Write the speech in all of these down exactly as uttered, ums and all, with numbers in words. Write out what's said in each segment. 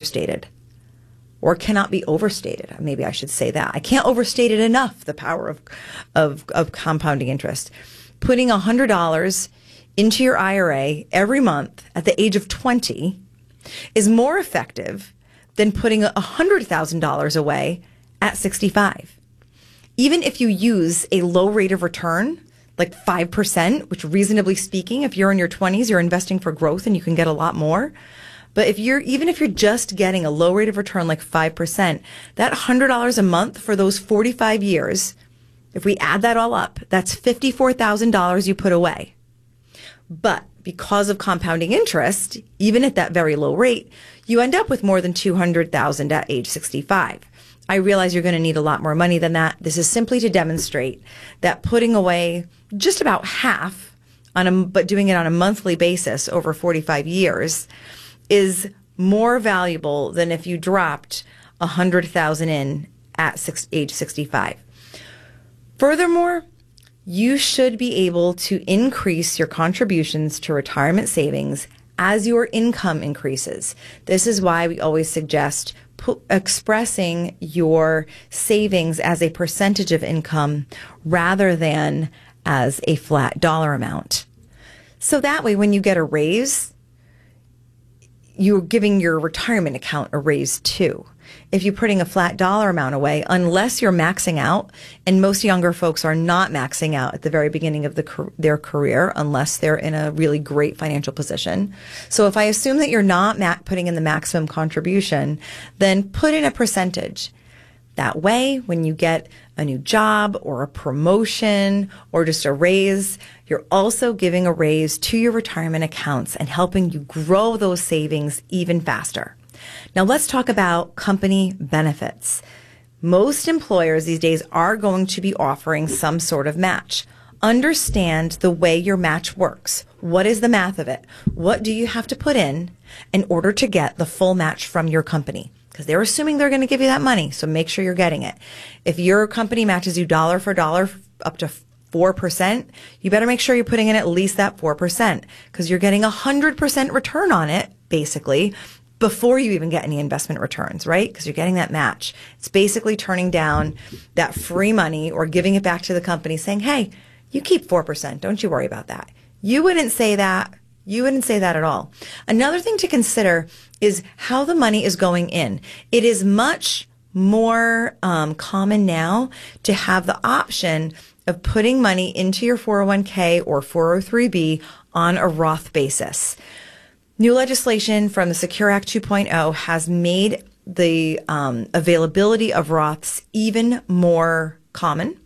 understated, or cannot be overstated. Maybe I should say that. I can't overstate it enough, the power of, of, of compounding interest. Putting one hundred dollars into your I R A every month at the age of twenty is more effective than putting one hundred thousand dollars away at sixty-five. Even if you use a low rate of return, like five percent, which reasonably speaking, if you're in your twenties, you're investing for growth and you can get a lot more. But if you're, even if you're just getting a low rate of return like five percent, that one hundred dollars a month for those forty-five years, if we add that all up, that's fifty-four thousand dollars you put away. But because of compounding interest, even at that very low rate, you end up with more than two hundred thousand dollars at age sixty-five. I realize you're going to need a lot more money than that. This is simply to demonstrate that putting away just about half on a, but doing it on a monthly basis over forty-five years is more valuable than if you dropped one hundred thousand dollars in at six, age sixty-five. Furthermore, you should be able to increase your contributions to retirement savings as your income increases. This is why we always suggest pu- expressing your savings as a percentage of income rather than as a flat dollar amount. So that way, when you get a raise, you're giving your retirement account a raise too. If you're putting a flat dollar amount away, unless you're maxing out, and most younger folks are not maxing out at the very beginning of the, their career unless they're in a really great financial position. So if I assume that you're not ma- putting in the maximum contribution, then put in a percentage. That way, when you get a new job or a promotion or just a raise, you're also giving a raise to your retirement accounts and helping you grow those savings even faster. Now let's talk about company benefits. Most employers these days are going to be offering some sort of match. Understand the way your match works. What is the math of it? What do you have to put in in order to get the full match from your company? Because they're assuming they're going to give you that money, so make sure you're getting it. If your company matches you dollar for dollar up to four percent, you better make sure you're putting in at least that four percent because you're getting a one hundred percent return on it, basically, before you even get any investment returns, right? Because you're getting that match. It's basically turning down that free money or giving it back to the company saying, hey, you keep four percent. Don't you worry about that. You wouldn't say that. You wouldn't say that at all. Another thing to consider is how the money is going in. It is much more um, common now to have the option of putting money into your four oh one k or four oh three b on a Roth basis. New legislation from the Secure Act two point oh has made the um, availability of Roths even more common.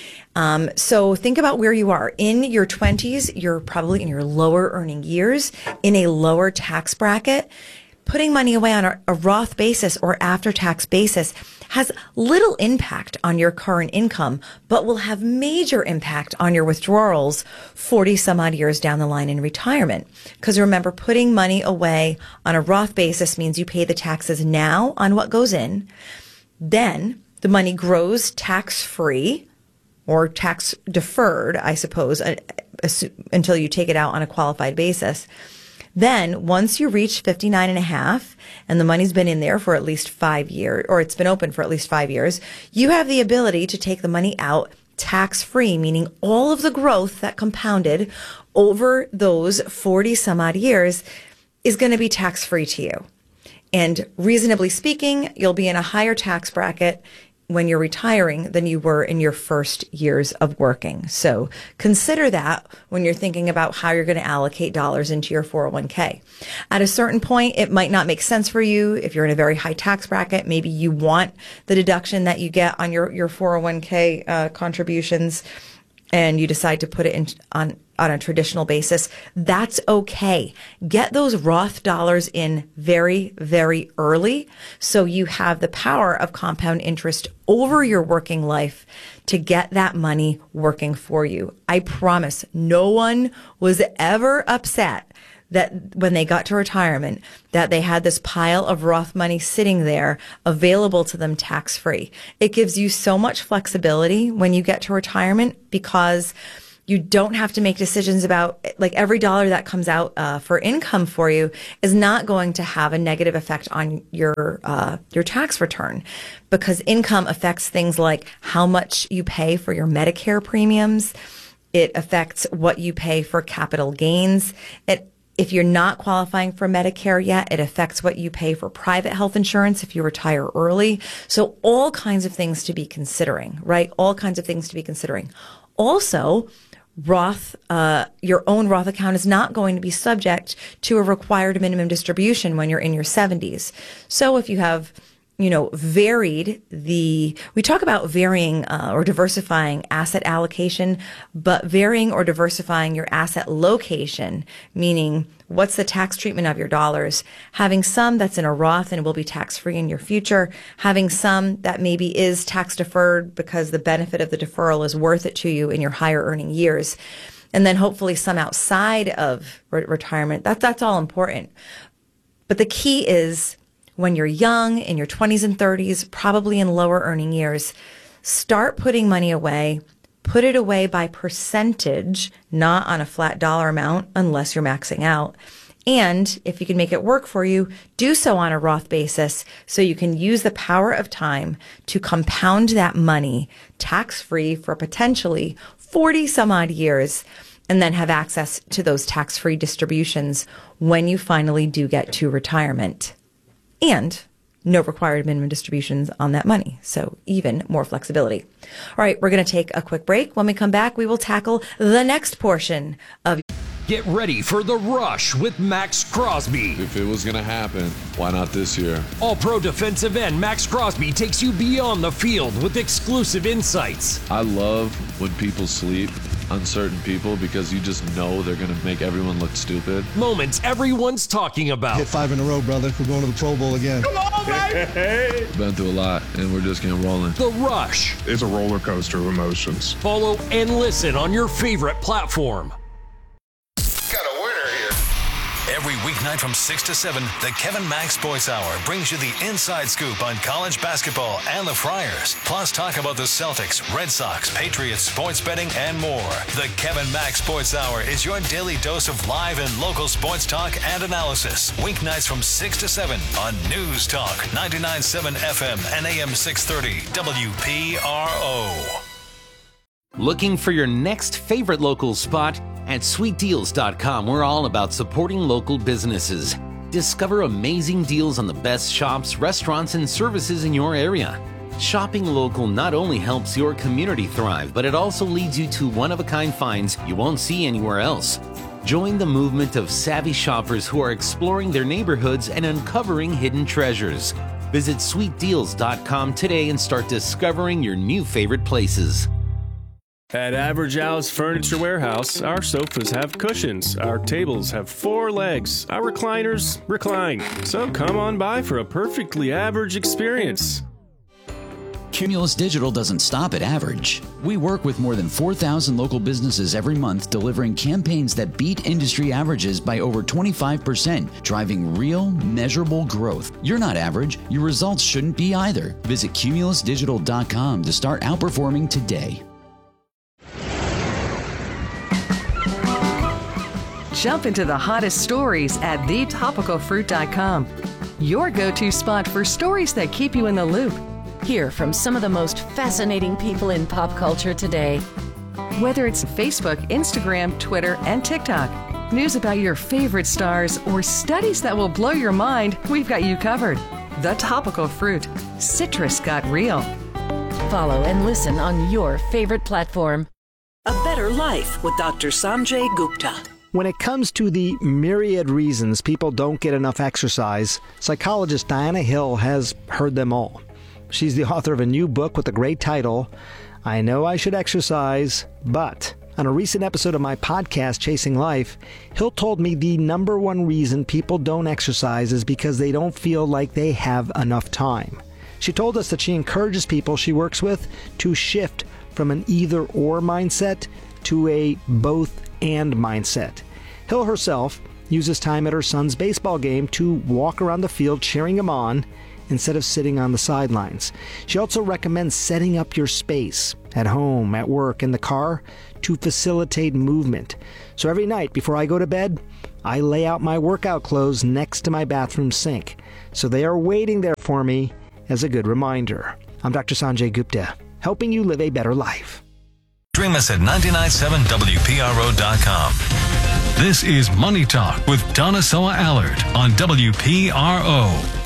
Um, so think about where you are. In your twenties, you're probably in your lower earning years, in a lower tax bracket. Putting money away on a, a Roth basis or after-tax basis has little impact on your current income, but will have major impact on your withdrawals forty some odd years down the line in retirement. Because remember, putting money away on a Roth basis means you pay the taxes now on what goes in. Then the money grows tax-free or tax deferred, I suppose, uh, until you take it out on a qualified basis. Then once you reach fifty-nine and a half and the money's been in there for at least five years, or it's been open for at least five years, you have the ability to take the money out tax-free, meaning all of the growth that compounded over those forty some odd years is going to be tax-free to you. And reasonably speaking, you'll be in a higher tax bracket when you're retiring than you were in your first years of working. So consider that when you're thinking about how you're going to allocate dollars into your four oh one k. At a certain point, it might not make sense for you. If you're in a very high tax bracket, maybe you want the deduction that you get on your, your four oh one k uh, contributions, and you decide to put it in on on a traditional basis. That's okay. Get those Roth dollars in very, very early so you have the power of compound interest over your working life to get that money working for you. I promise no one was ever upset that when they got to retirement, that they had this pile of Roth money sitting there available to them tax-free. It gives you so much flexibility when you get to retirement because You don't have to make decisions about, like, every dollar that comes out uh, for income for you is not going to have a negative effect on your uh, your tax return, because income affects things like how much you pay for your Medicare premiums. It affects what you pay for capital gains. It If you're not qualifying for Medicare yet, it affects what you pay for private health insurance if you retire early. So all kinds of things to be considering, right? All kinds of things to be considering. Also, Roth, uh, your own Roth account is not going to be subject to a required minimum distribution when you're in your seventies. So if you have, you know, varied the, we talk about varying uh, or diversifying asset allocation, but varying or diversifying your asset location, meaning what's the tax treatment of your dollars, having some that's in a Roth and will be tax-free in your future, having some that maybe is tax deferred because the benefit of the deferral is worth it to you in your higher earning years, and then hopefully some outside of re- retirement. That, that's all important. But the key is, when you're young, in your twenties and thirties, probably in lower earning years, start putting money away. Put it away by percentage, not on a flat dollar amount, unless you're maxing out. And if you can make it work for you, do so on a Roth basis so you can use the power of time to compound that money tax-free for potentially forty some odd years, and then have access to those tax-free distributions when you finally do get to retirement. And no required minimum distributions on that money. So even more flexibility. All right, we're going to take a quick break. When we come back, we will tackle the next portion of... Get ready for The Rush with Max Crosby. If it was going to happen, why not this year? All-pro defensive end Max Crosby takes you beyond the field with exclusive insights. I love when people sleep on certain people because you just know they're going to make everyone look stupid. Moments everyone's talking about. Hit five in a row, brother. We're going to the Pro Bowl again. Come on, baby! Been through a lot, and we're just getting rolling. The Rush. It's a roller coaster of emotions. Follow and listen on your favorite platform. Got a winner here. Every weeknight from six to seven, the Kevin Max Sports Hour brings you the inside scoop on college basketball and the Friars. Plus, talk about the Celtics, Red Sox, Patriots, sports betting, and more. The Kevin Max Sports Hour is your daily dose of live and local sports talk and analysis. Weeknights from six to seven on News Talk ninety-nine point seven F M and A M six thirty W P R O. Looking for your next favorite local spot? At sweet deals dot com, we're all about supporting local businesses. Discover amazing deals on the best shops, restaurants, and services in your area. Shopping local not only helps your community thrive, but it also leads you to one-of-a-kind finds you won't see anywhere else. Join the movement of savvy shoppers who are exploring their neighborhoods and uncovering hidden treasures. Visit sweet deals dot com today and start discovering your new favorite places. At Average Al's Furniture Warehouse, our sofas have cushions, our tables have four legs, our recliners recline. So come on by for a perfectly average experience. Cumulus Digital doesn't stop at average. We work with more than four thousand local businesses every month, delivering campaigns that beat industry averages by over twenty-five percent, driving real, measurable growth. You're not average. Your results shouldn't be either. Visit cumulus digital dot com to start outperforming today. Jump into the hottest stories at the topical fruit dot com. Your go-to spot for stories that keep you in the loop. Hear from some of the most fascinating people in pop culture today. Whether it's Facebook, Instagram, Twitter, and TikTok, news about your favorite stars, or studies that will blow your mind, we've got you covered. The Topical Fruit. Citrus got real. Follow and listen on your favorite platform. A Better Life with Doctor Sanjay Gupta. When it comes to the myriad reasons people don't get enough exercise, psychologist Diana Hill has heard them all. She's the author of a new book with a great title, I Know I Should Exercise, But... On a recent episode of my podcast, Chasing Life, Hill told me the number one reason people don't exercise is because they don't feel like they have enough time. She told us that she encourages people she works with to shift from an either-or mindset to a both-and mindset. Hill herself uses time at her son's baseball game to walk around the field cheering him on instead of sitting on the sidelines. She also recommends setting up your space at home, at work, in the car to facilitate movement. So every night before I go to bed, I lay out my workout clothes next to my bathroom sink. So they are waiting there for me as a good reminder. I'm Doctor Sanjay Gupta, helping you live a better life. Stream us at nine nine seven W P R O dot com. This is Money Talk with Donna Soa Allard on W P R O.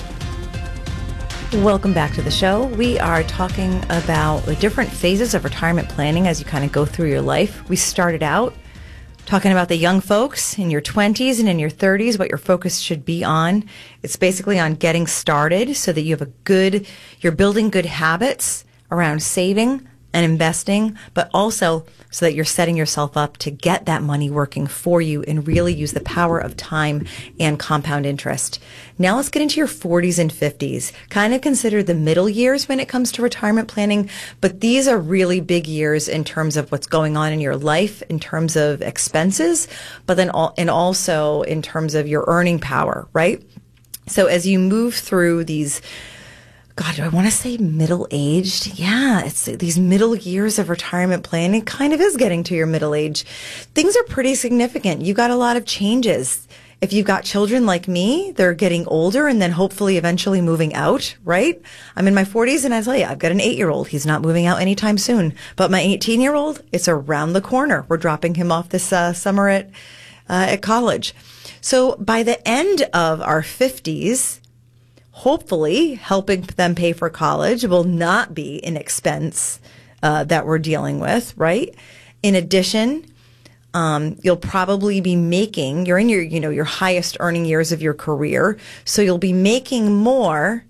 Welcome back to the show. We are talking about the different phases of retirement planning as you kind of go through your life. We started out talking about the young folks in your twenties and in your thirties, what your focus should be on. It's basically on getting started so that you have a good, you're building good habits around saving and investing, but also so that you're setting yourself up to get that money working for you and really use the power of time and compound interest. Now let's get into your forties and fifties. Kind of consider the middle years when it comes to retirement planning, but these are really big years in terms of what's going on in your life, in terms of expenses, but then all, and also in terms of your earning power, right? So as you move through these God, do I want to say middle-aged? Yeah, it's these middle years of retirement planning. It kind of is getting to your middle age. Things are pretty significant. You got a lot of changes. If you've got children like me, they're getting older and then hopefully eventually moving out, right? I'm in my forties and I tell you, I've got an eight-year-old. He's not moving out anytime soon. But my eighteen-year-old, it's around the corner. We're dropping him off this uh, summer at, uh, at college. So by the end of our fifties, hopefully, helping them pay for college will not be an expense uh, that we're dealing with, right? In addition, um, you'll probably be making, you're in your, you know, your highest earning years of your career, so you'll be making more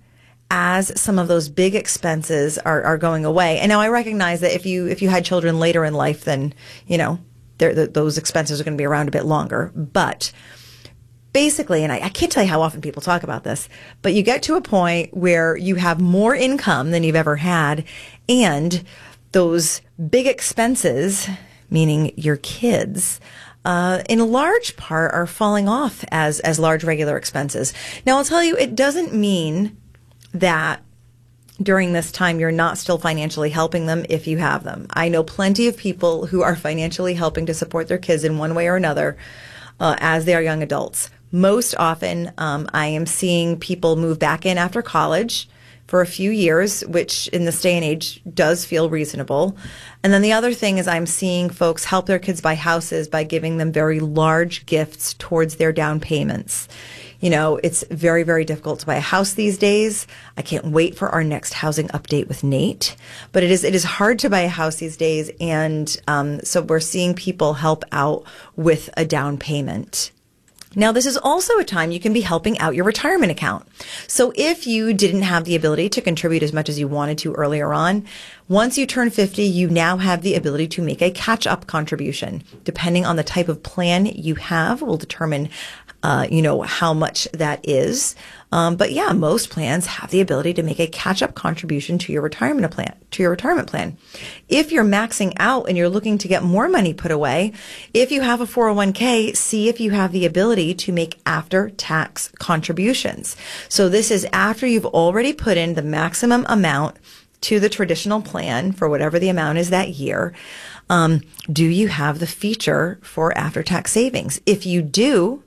as some of those big expenses are, are going away. And now I recognize that if you if you had children later in life, then, you know, th- those expenses are going to be around a bit longer. But basically, and I, I can't tell you how often people talk about this, but you get to a point where you have more income than you've ever had, and those big expenses, meaning your kids, uh, in large part are falling off as, as large regular expenses. Now, I'll tell you, it doesn't mean that during this time you're not still financially helping them if you have them. I know plenty of people who are financially helping to support their kids in one way or another uh, as they are young adults. Most often, um, I am seeing people move back in after college for a few years, which in this day and age does feel reasonable. And then the other thing is I'm seeing folks help their kids buy houses by giving them very large gifts towards their down payments. You know, it's very, very difficult to buy a house these days. I can't wait for our next housing update with Nate. But it is it is hard to buy a house these days. And um, so we're seeing people help out with a down payment. Now, this is also a time you can be helping out your retirement account. So if you didn't have the ability to contribute as much as you wanted to earlier on, once you turn fifty, you now have the ability to make a catch-up contribution. Depending on the type of plan you have will determine, uh, you know, how much that is. Um, but yeah, most plans have the ability to make a catch-up contribution to your retirement plan, to your retirement plan. If you're maxing out and you're looking to get more money put away, if you have a four oh one k, see if you have the ability to make after-tax contributions. So this is after you've already put in the maximum amount to the traditional plan for whatever the amount is that year. Um, do you have the feature for after-tax savings? If you do,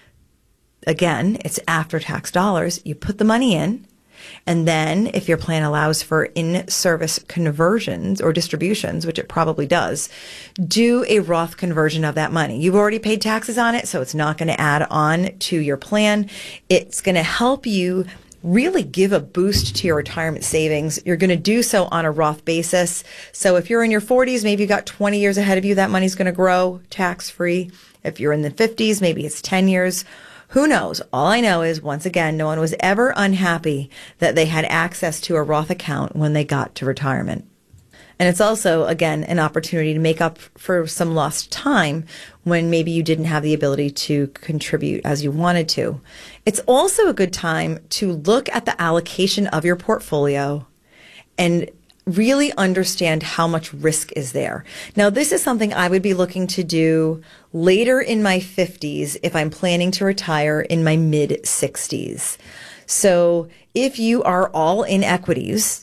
again, it's after-tax dollars. You put the money in, and then if your plan allows for in-service conversions or distributions, which it probably does, do a Roth conversion of that money. You've already paid taxes on it, so it's not going to add on to your plan. It's going to help you really give a boost to your retirement savings. You're going to do so on a Roth basis. So if you're in your forties, maybe you've got twenty years ahead of you, that money's going to grow tax-free. If you're in the fifties, maybe it's ten years. Who knows? All I know is, once again, no one was ever unhappy that they had access to a Roth account when they got to retirement. And it's also, again, an opportunity to make up for some lost time when maybe you didn't have the ability to contribute as you wanted to. It's also a good time to look at the allocation of your portfolio and really understand how much risk is there. Now, this is something I would be looking to do later in my fifties if I'm planning to retire in my mid-sixties. So if you are all in equities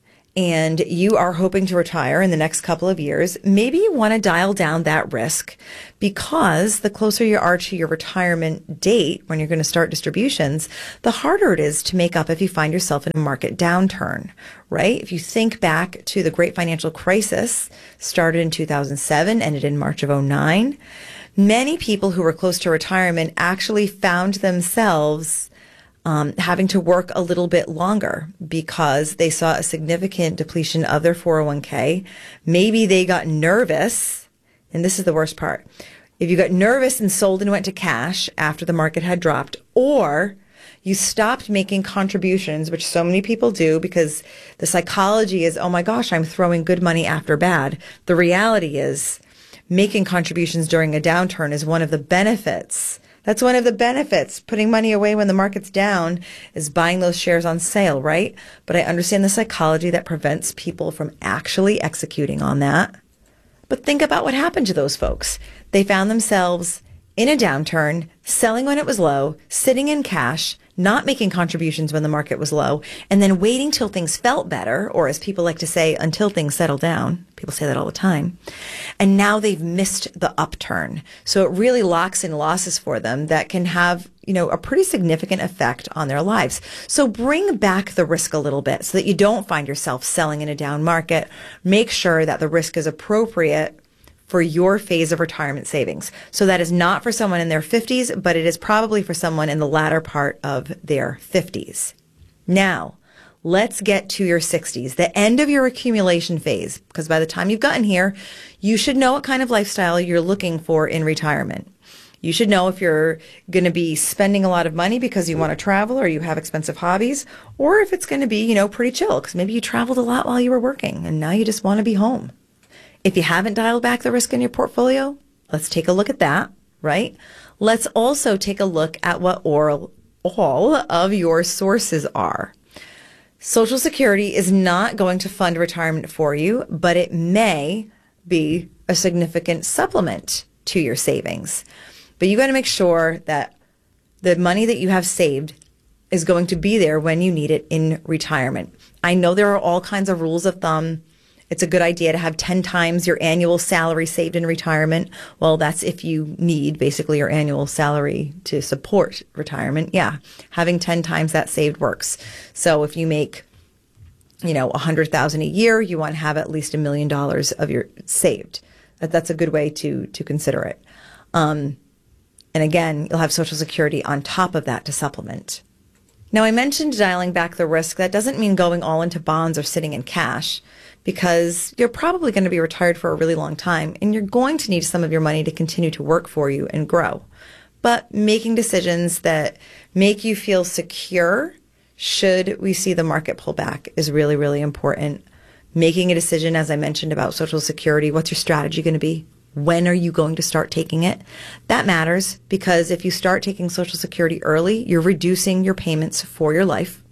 and you are hoping to retire in the next couple of years, maybe you want to dial down that risk, because the closer you are to your retirement date, when you're going to start distributions, the harder it is to make up if you find yourself in a market downturn, right? If you think back to the great financial crisis, started in two thousand seven, ended in March of oh nine, many people who were close to retirement actually found themselves Um, having to work a little bit longer because they saw a significant depletion of their four oh one k. Maybe they got nervous, and this is the worst part. If you got nervous and sold and went to cash after the market had dropped, or you stopped making contributions, which so many people do because the psychology is, oh my gosh, I'm throwing good money after bad. The reality is making contributions during a downturn is one of the benefits. That's one of the benefits. Putting money away when the market's down is buying those shares on sale, right? But I understand the psychology that prevents people from actually executing on that. But think about what happened to those folks. They found themselves in a downturn, selling when it was low, sitting in cash, not making contributions when the market was low, and then waiting till things felt better, or as people like to say, until things settle down. People say that all the time. And now they've missed the upturn. So it really locks in losses for them that can have, you know, a pretty significant effect on their lives. So bring back the risk a little bit so that you don't find yourself selling in a down market. Make sure that the risk is appropriate for your phase of retirement savings. So that is not for someone in their fifties, but it is probably for someone in the latter part of their fifties. Now, let's get to your sixties, the end of your accumulation phase, because by the time you've gotten here, you should know what kind of lifestyle you're looking for in retirement. You should know if you're going to be spending a lot of money because you want to travel or you have expensive hobbies, or if it's going to be, you know, pretty chill because maybe you traveled a lot while you were working and now you just want to be home. If you haven't dialed back the risk in your portfolio, let's take a look at that, right? Let's also take a look at what all, all of your sources are. Social Security is not going to fund retirement for you, but it may be a significant supplement to your savings. But you got to make sure that the money that you have saved is going to be there when you need it in retirement. I know there are all kinds of rules of thumb. It's a good idea to have ten times your annual salary saved in retirement. Well, that's if you need basically your annual salary to support retirement. Yeah, having ten times that saved works. So if you make, you know, one hundred thousand dollars a year, you want to have at least a million dollars of your saved. That, that's a good way to to consider it. Um, and again, you'll have Social Security on top of that to supplement. Now, I mentioned dialing back the risk. That doesn't mean going all into bonds or sitting in cash, because you're probably going to be retired for a really long time and you're going to need some of your money to continue to work for you and grow. But making decisions that make you feel secure should we see the market pull back is really, really important. Making a decision, as I mentioned, about Social Security. What's your strategy going to be? When are you going to start taking it? That matters because if you start taking Social Security early, you're reducing your payments for your life.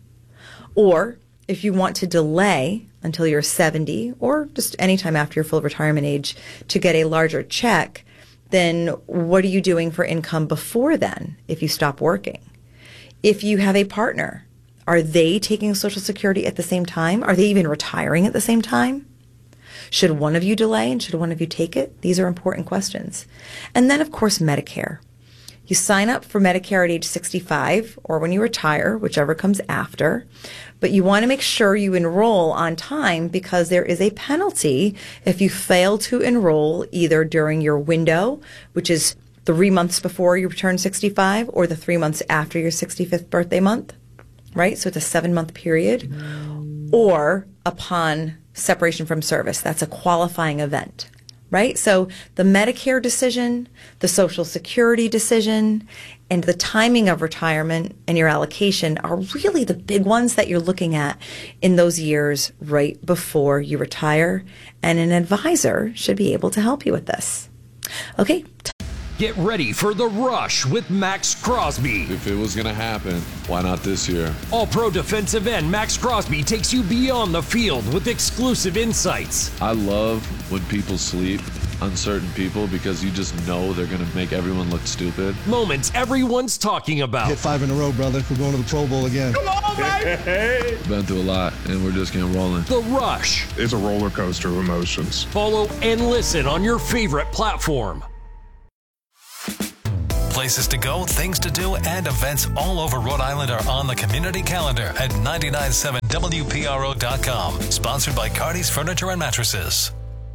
Or if you want to delay until you're seventy or just any time after your full retirement age to get a larger check, then what are you doing for income before then if you stop working? If you have a partner, are they taking Social Security at the same time? Are they even retiring at the same time? Should one of you delay and should one of you take it? These are important questions. And then, of course, Medicare. You sign up for Medicare at age sixty-five or when you retire, whichever comes after. But you want to make sure you enroll on time because there is a penalty if you fail to enroll either during your window, which is three months before you turn sixty-five, or the three months after your sixty-fifth birthday month, right? So it's a seven-month period, or upon separation from service. That's a qualifying event, right? So the Medicare decision, the Social Security decision, and the timing of retirement and your allocation are really the big ones that you're looking at in those years right before you retire. And an advisor should be able to help you with this. Okay. Get ready for The Rush with Max Crosby. If it was going to happen, why not this year? All-Pro defensive end Max Crosby takes you beyond the field with exclusive insights. I love when people sleep uncertain people because you just know they're going to make everyone look stupid. Moments everyone's talking about. Hit five in a row, brother. We're going to the Pro Bowl again. Come on, baby! Been through a lot, and we're just getting rolling. The Rush. It's a roller coaster of emotions. Follow and listen on your favorite platform. Places to go, things to do, and events all over Rhode Island are on the community calendar at nine nine seven W P R O dot com. Sponsored by Cardi's Furniture and Mattresses.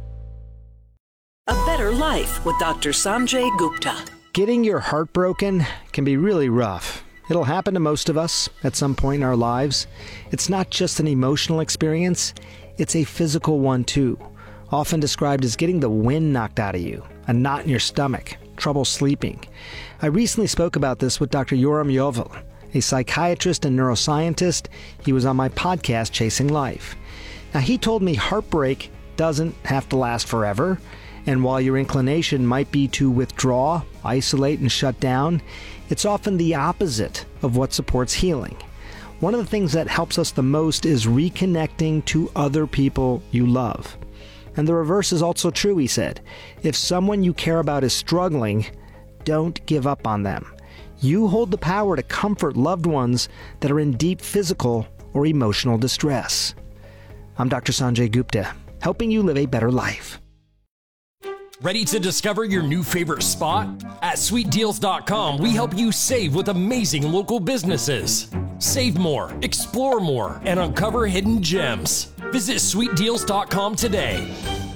A Better Life with Doctor Sanjay Gupta. Getting your heart broken can be really rough. It'll happen to most of us at some point in our lives. It's not just an emotional experience, it's a physical one too. Often described as getting the wind knocked out of you, a knot in your stomach, trouble sleeping. I recently spoke about this with Doctor Yoram Yovel, a psychiatrist and neuroscientist. He was on my podcast, Chasing Life. Now, he told me heartbreak doesn't have to last forever, and while your inclination might be to withdraw, isolate, and shut down, it's often the opposite of what supports healing. One of the things that helps us the most is reconnecting to other people you love. And the reverse is also true, he said. If someone you care about is struggling, don't give up on them. You hold the power to comfort loved ones that are in deep physical or emotional distress. I'm Doctor Sanjay Gupta, helping you live a better life. Ready to discover your new favorite spot? At sweet deals dot com, we help you save with amazing local businesses. Save more, explore more, and uncover hidden gems. Visit sweet deals dot com today.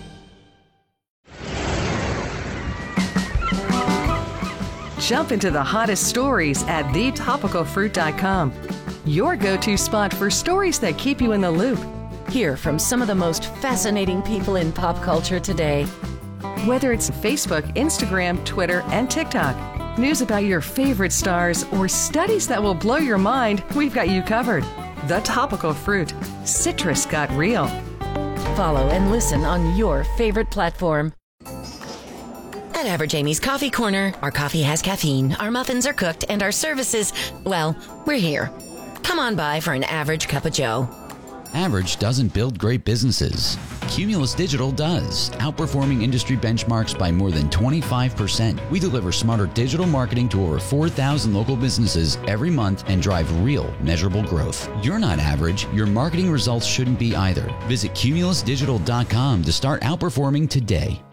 Jump into the hottest stories at the topical fruit dot com. Your go-to spot for stories that keep you in the loop. Hear from some of the most fascinating people in pop culture today. Whether it's Facebook, Instagram, Twitter, and TikTok, news about your favorite stars, or studies that will blow your mind, we've got you covered. The Topical Fruit. Citrus got real. Follow and listen on your favorite platform. At Average Amy's Coffee Corner, our coffee has caffeine, our muffins are cooked, and our services, well, we're here. Come on by for an average cup of joe. Average doesn't build great businesses. Cumulus Digital does, outperforming industry benchmarks by more than twenty-five percent. We deliver smarter digital marketing to over four thousand local businesses every month and drive real, measurable growth. You're not average. Your marketing results shouldn't be either. Visit cumulus digital dot com to start outperforming today.